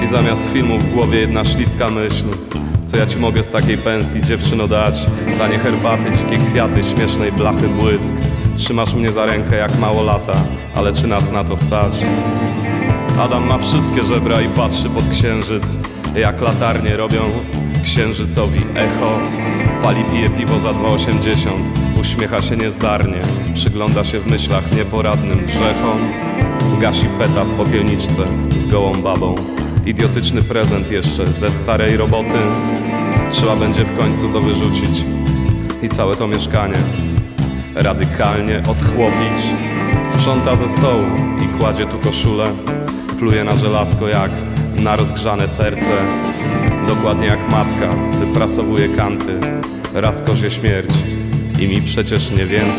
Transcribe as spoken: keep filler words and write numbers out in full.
I zamiast filmu w głowie jedna śliska myśl: co ja ci mogę z takiej pensji, dziewczyno, dać? Tanie herbaty, dzikie kwiaty, śmiesznej blachy błysk. Trzymasz mnie za rękę jak mało lata, ale czy nas na to stać? Adam ma wszystkie żebra i patrzy pod księżyc, jak latarnie robią księżycowi echo. Pali, pije piwo za dwa osiemdziesiąt, uśmiecha się niezdarnie, przygląda się w myślach nieporadnym grzechom. Gasi peta w popielniczce z gołą babą. Idiotyczny prezent jeszcze ze starej roboty. Trzeba będzie w końcu to wyrzucić i całe to mieszkanie radykalnie odchłopić. Sprząta ze stołu i kładzie tu koszulę. Pluje na żelazko jak na rozgrzane serce. Dokładnie jak matka wyprasowuje kanty. Raz kozie śmierć i mi przecież nie więcej.